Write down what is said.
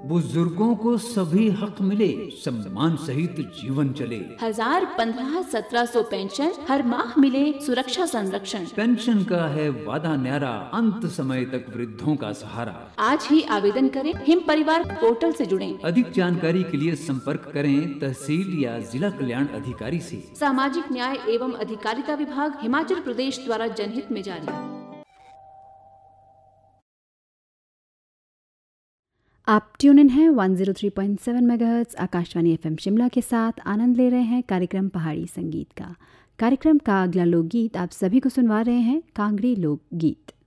बुजुर्गों को सभी हक मिले, सम्मान सहित जीवन चले। 1000, 15, 1700 पेंशन, हर माह मिले सुरक्षा संरक्षण। पेंशन का है वादा न्यारा, अंत समय तक वृद्धों का सहारा। आज ही आवेदन करें, हिम परिवार पोर्टल से जुड़ें। अधिक जानकारी के लिए संपर्क करें तहसील या जिला कल्याण अधिकारी से। सामाजिक न्याय एवं अधिकारिता विभाग, हिमाचल प्रदेश द्वारा जनहित में जारी। आप ट्यून इन हैं 103.7 मेगाहर्ट्ज़ आकाशवाणी एफएम शिमला के साथ आनंद ले रहे हैं कार्यक्रम पहाड़ी संगीत का। कार्यक्रम का अगला लोकगीत आप सभी को सुनवा रहे हैं कांगड़ी लोकगीत।